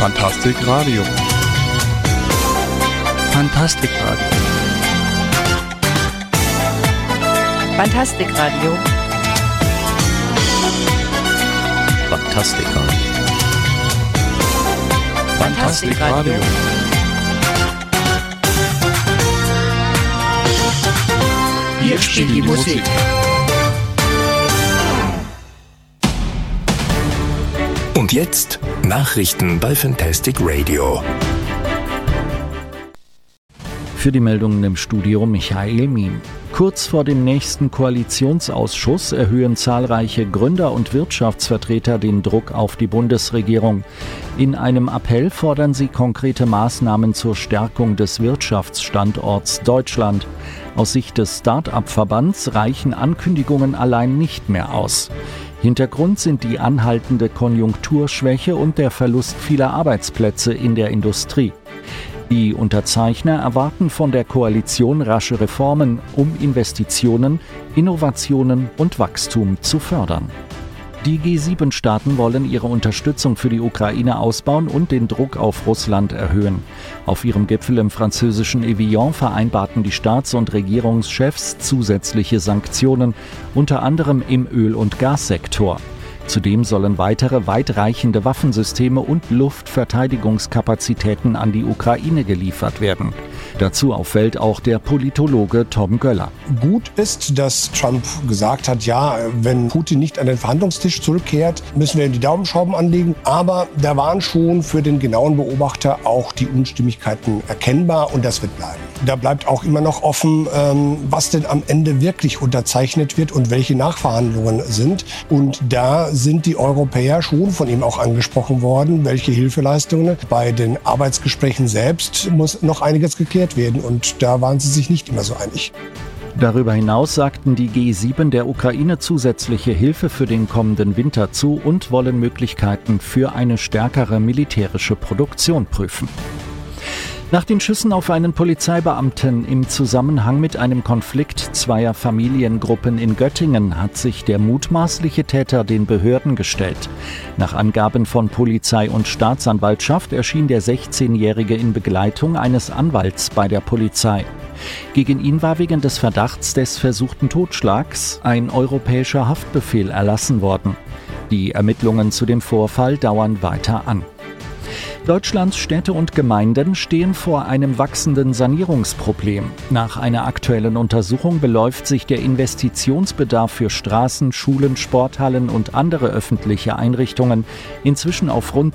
Fantastic Radio. Fantastic Radio. Fantastic Radio. Fantastic Radio. Fantastic Radio. Hier spielt die Musik. Und jetzt Nachrichten bei Fantastic Radio. Für die Meldungen im Studio Michael Mien. Kurz vor dem nächsten Koalitionsausschuss erhöhen zahlreiche Gründer und Wirtschaftsvertreter den Druck auf die Bundesregierung. In einem Appell fordern sie konkrete Maßnahmen zur Stärkung des Wirtschaftsstandorts Deutschland. Aus Sicht des Start-up-Verbands reichen Ankündigungen allein nicht mehr aus. Hintergrund sind die anhaltende Konjunkturschwäche und der Verlust vieler Arbeitsplätze in der Industrie. Die Unterzeichner erwarten von der Koalition rasche Reformen, um Investitionen, Innovationen und Wachstum zu fördern. Die G7-Staaten wollen ihre Unterstützung für die Ukraine ausbauen und den Druck auf Russland erhöhen. Auf ihrem Gipfel im französischen Evian vereinbarten die Staats- und Regierungschefs zusätzliche Sanktionen, unter anderem im Öl- und Gassektor. Zudem sollen weitere weitreichende Waffensysteme und Luftverteidigungskapazitäten an die Ukraine geliefert werden. Dazu auffällt auch der Politologe Tom Göller. Gut ist, dass Trump gesagt hat, ja, wenn Putin nicht an den Verhandlungstisch zurückkehrt, müssen wir die Daumenschrauben anlegen. Aber da waren schon für den genauen Beobachter auch die Unstimmigkeiten erkennbar und das wird bleiben. Da bleibt auch immer noch offen, was denn am Ende wirklich unterzeichnet wird und welche Nachverhandlungen sind. Und da sind die Europäer schon von ihm auch angesprochen worden, welche Hilfeleistungen. Bei den Arbeitsgesprächen selbst muss noch einiges geklärt werden und da waren sie sich nicht immer so einig. Darüber hinaus sagten die G7 der Ukraine zusätzliche Hilfe für den kommenden Winter zu und wollen Möglichkeiten für eine stärkere militärische Produktion prüfen. Nach den Schüssen auf einen Polizeibeamten im Zusammenhang mit einem Konflikt zweier Familiengruppen in Göttingen hat sich der mutmaßliche Täter den Behörden gestellt. Nach Angaben von Polizei und Staatsanwaltschaft erschien der 16-Jährige in Begleitung eines Anwalts bei der Polizei. Gegen ihn war wegen des Verdachts des versuchten Totschlags ein europäischer Haftbefehl erlassen worden. Die Ermittlungen zu dem Vorfall dauern weiter an. Deutschlands Städte und Gemeinden stehen vor einem wachsenden Sanierungsproblem. Nach einer aktuellen Untersuchung beläuft sich der Investitionsbedarf für Straßen, Schulen, Sporthallen und andere öffentliche Einrichtungen inzwischen auf rund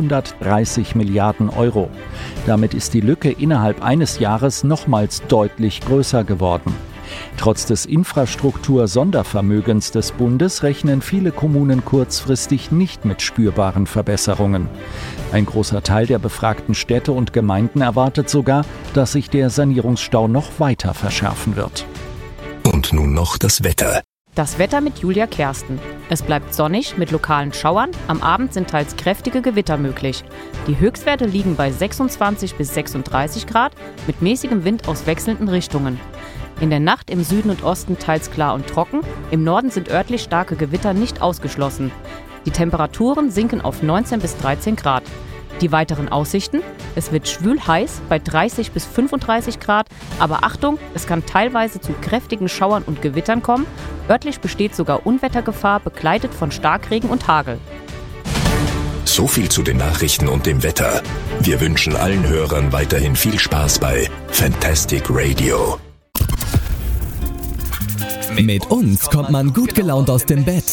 230 Milliarden Euro. Damit ist die Lücke innerhalb eines Jahres nochmals deutlich größer geworden. Trotz des Infrastruktur-Sondervermögens des Bundes rechnen viele Kommunen kurzfristig nicht mit spürbaren Verbesserungen. Ein großer Teil der befragten Städte und Gemeinden erwartet sogar, dass sich der Sanierungsstau noch weiter verschärfen wird. Und nun noch das Wetter. Das Wetter mit Julia Kersten. Es bleibt sonnig mit lokalen Schauern. Am Abend sind teils kräftige Gewitter möglich. Die Höchstwerte liegen bei 26 bis 36 Grad mit mäßigem Wind aus wechselnden Richtungen. In der Nacht im Süden und Osten teils klar und trocken. Im Norden sind örtlich starke Gewitter nicht ausgeschlossen. Die Temperaturen sinken auf 19 bis 13 Grad. Die weiteren Aussichten: Es wird schwül heiß bei 30 bis 35 Grad. Aber Achtung, es kann teilweise zu kräftigen Schauern und Gewittern kommen. Örtlich besteht sogar Unwettergefahr, begleitet von Starkregen und Hagel. So viel zu den Nachrichten und dem Wetter. Wir wünschen allen Hörern weiterhin viel Spaß bei Fantastic Radio. Mit uns kommt man gut gelaunt aus dem Bett.